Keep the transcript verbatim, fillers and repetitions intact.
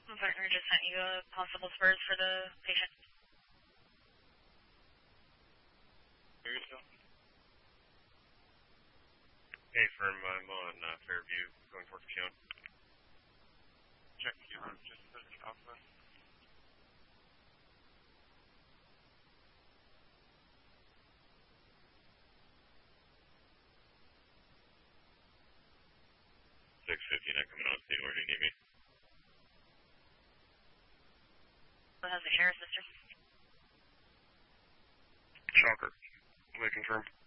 My partner just sent you a possible spurs for the patient. Here you go. Hey, firm, I'm on uh, Fairview, going towards Keon. Check your route, just a second, Alpha. six fifty-nine coming on scene, where do you need me? How's the sheriff, sister? Shocker. Can I confirm?